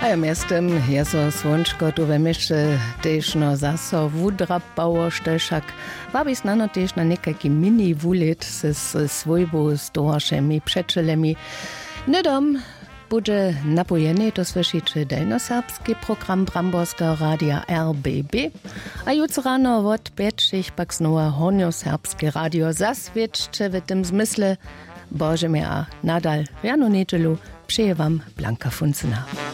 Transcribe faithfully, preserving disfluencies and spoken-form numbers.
A ja miestem je so słončko tu we myšče tež no zaso wudrabauer štežak. Wabis nano tež na nekaki mini wulit se svojbu s tohašemi přečelemi. Nedom bude napojeni to slyšiče delnoserbski program Bramborského rádia R B B. A jutro rano od pětších pak znova hornjoserbski radio zasvědče v tym zmysle. Bože mi a nadal rano nedelu přeje vám Blanka Funcena.